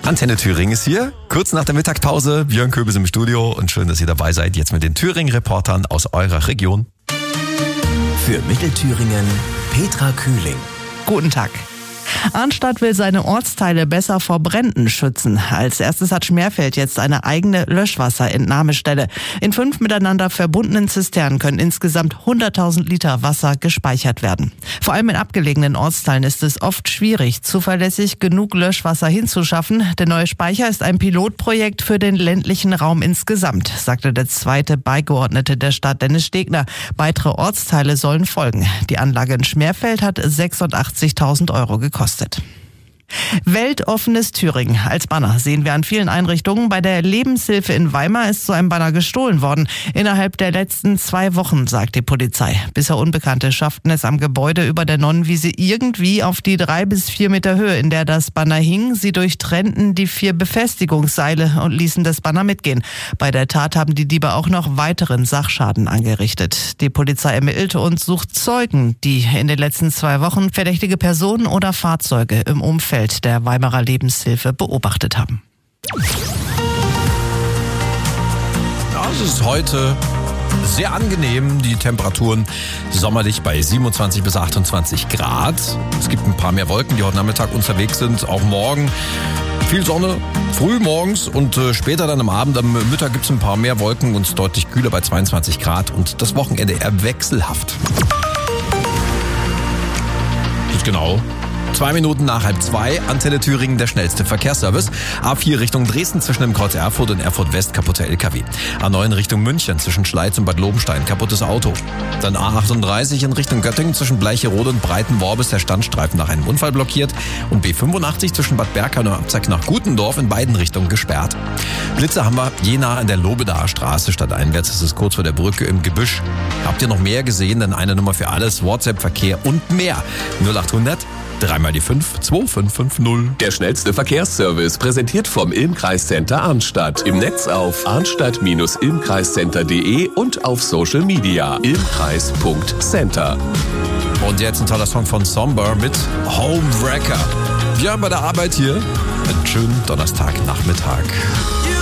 Antenne Thüringen ist hier, kurz nach der Mittagspause. Björn Köbel ist im Studio und schön, dass ihr dabei seid. Jetzt mit den Thüringen-Reportern aus eurer Region. Für Mittelthüringen Petra Kühling. Guten Tag. Arnstadt will seine Ortsteile besser vor Bränden schützen. Als erstes hat Schmerfeld jetzt eine eigene Löschwasserentnahmestelle. In 5 miteinander verbundenen Zisternen können insgesamt 100.000 Liter Wasser gespeichert werden. Vor allem in abgelegenen Ortsteilen ist es oft schwierig, zuverlässig genug Löschwasser hinzuschaffen. Der neue Speicher ist ein Pilotprojekt für den ländlichen Raum insgesamt, sagte der zweite Beigeordnete der Stadt, Dennis Stegner. Weitere Ortsteile sollen folgen. Die Anlage in Schmerfeld hat 86.000 Euro gekostet. Weltoffenes Thüringen. Als Banner sehen wir an vielen Einrichtungen. Bei der Lebenshilfe in Weimar ist so ein Banner gestohlen worden. Innerhalb der letzten 2 Wochen, sagt die Polizei. Bisher Unbekannte schafften es am Gebäude über der Nonnenwiese irgendwie auf die 3 bis 4 Meter Höhe, in der das Banner hing. Sie durchtrennten die 4 Befestigungsseile und ließen das Banner mitgehen. Bei der Tat haben die Diebe auch noch weiteren Sachschaden angerichtet. Die Polizei ermittelte und sucht Zeugen, die in den letzten 2 Wochen verdächtige Personen oder Fahrzeuge im Umfeld der Weimarer Lebenshilfe beobachtet haben. Ja, es ist heute sehr angenehm, die Temperaturen sommerlich bei 27 bis 28 Grad. Es gibt ein paar mehr Wolken, die heute Nachmittag unterwegs sind, auch morgen. Viel Sonne, früh morgens und später dann am Abend, am Mittag gibt es ein paar mehr Wolken und deutlich kühler bei 22 Grad und das Wochenende eher wechselhaft. Nicht genau. 2 Minuten nach 1:30, Antenne Thüringen, der schnellste Verkehrsservice. A4 Richtung Dresden zwischen dem Kreuz Erfurt und Erfurt West, kaputter LKW. A9 Richtung München zwischen Schleiz und Bad Lobenstein, kaputtes Auto. Dann A38 in Richtung Göttingen zwischen Bleicherode und Breitenworb ist der Standstreifen nach einem Unfall blockiert. Und B85 zwischen Bad Berka und Abzeig nach Gutendorf in beiden Richtungen gesperrt. Blitze haben wir je nah an der Lobedaer Straße stadteinwärts. Das ist kurz vor der Brücke im Gebüsch. Habt ihr noch mehr gesehen? Dann eine Nummer für alles, WhatsApp, Verkehr und mehr. 0800 3 die 5 2550. Der schnellste Verkehrsservice präsentiert vom Ilm-Kreiscenter Arnstadt. Im Netz auf arnstadt-ilmkreiscenter.de und auf Social Media ilmkreis.center. Und jetzt ein toller Song von Somber mit Homewrecker. Wir haben bei der Arbeit hier einen schönen Donnerstagnachmittag.